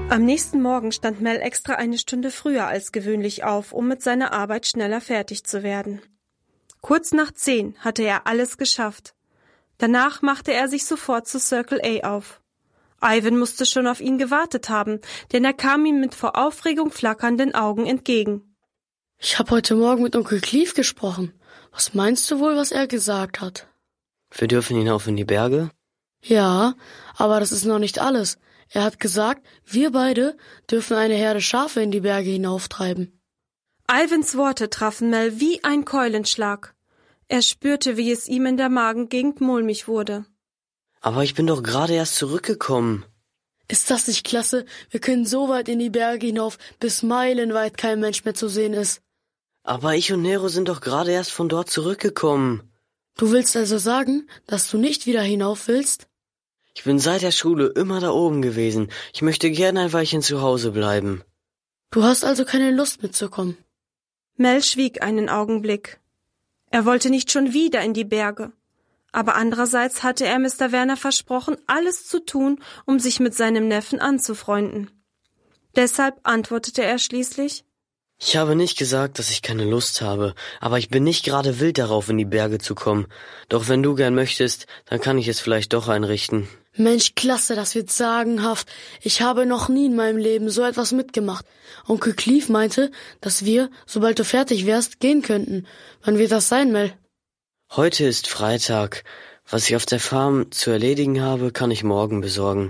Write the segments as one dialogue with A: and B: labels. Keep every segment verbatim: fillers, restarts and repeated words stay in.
A: Am nächsten Morgen stand Mel extra eine Stunde früher als gewöhnlich auf, um mit seiner Arbeit schneller fertig zu werden. Kurz nach zehn hatte er alles geschafft. Danach machte er sich sofort zu Circle A auf. Ivan musste schon auf ihn gewartet haben, denn er kam ihm mit vor Aufregung flackernden Augen entgegen.
B: Ich habe heute Morgen mit Onkel Clive gesprochen. Was meinst du wohl, was er gesagt hat?
C: Wir dürfen hinauf in die Berge?
B: Ja, aber das ist noch nicht alles. Er hat gesagt, wir beide dürfen eine Herde Schafe in die Berge hinauftreiben.
A: Ivans Worte trafen Mel wie ein Keulenschlag. Er spürte, wie es ihm in der Magengegend mulmig wurde.
C: Aber ich bin doch gerade erst zurückgekommen.
B: Ist das nicht klasse? Wir können so weit in die Berge hinauf, bis meilenweit kein Mensch mehr zu sehen ist.
C: Aber ich und Nero sind doch gerade erst von dort zurückgekommen.
B: Du willst also sagen, dass du nicht wieder hinauf willst?
C: Ich bin seit der Schule immer da oben gewesen. Ich möchte gerne ein Weilchen zu Hause bleiben.
B: Du hast also keine Lust mitzukommen?
A: Mel schwieg einen Augenblick. Er wollte nicht schon wieder in die Berge. Aber andererseits hatte er Mister Werner versprochen, alles zu tun, um sich mit seinem Neffen anzufreunden. Deshalb antwortete er schließlich:
C: Ich habe nicht gesagt, dass ich keine Lust habe, aber ich bin nicht gerade wild darauf, in die Berge zu kommen. Doch wenn du gern möchtest, dann kann ich es vielleicht doch einrichten.
B: Mensch, klasse, das wird sagenhaft. Ich habe noch nie in meinem Leben so etwas mitgemacht. Onkel Clive meinte, dass wir, sobald du fertig wärst, gehen könnten. Wann wird das sein, Mel?
C: Heute ist Freitag. Was ich auf der Farm zu erledigen habe, kann ich morgen besorgen.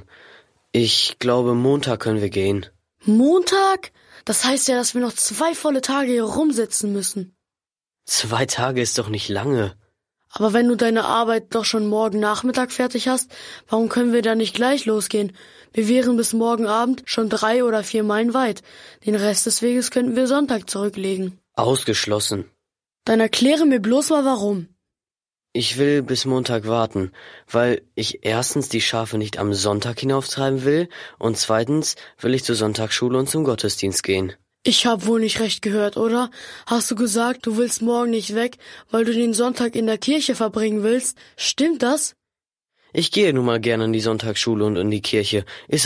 C: Ich glaube, Montag können wir gehen.
B: Montag? Das heißt ja, dass wir noch zwei volle Tage hier rumsitzen müssen.
C: Zwei Tage ist doch nicht lange.
B: Aber wenn du deine Arbeit doch schon morgen Nachmittag fertig hast, warum können wir dann nicht gleich losgehen? Wir wären bis morgen Abend schon drei oder vier Meilen weit. Den Rest des Weges könnten wir Sonntag zurücklegen.
C: Ausgeschlossen.
B: Dann erkläre mir bloß mal, warum.
C: Ich will bis Montag warten, weil ich erstens die Schafe nicht am Sonntag hinauftreiben will und zweitens will ich zur Sonntagsschule und zum Gottesdienst gehen.
B: Ich hab wohl nicht recht gehört, oder? Hast du gesagt, du willst morgen nicht weg, weil du den Sonntag in der Kirche verbringen willst? Stimmt das?
C: Ich gehe nun mal gerne in die Sonntagsschule und in die Kirche. Ist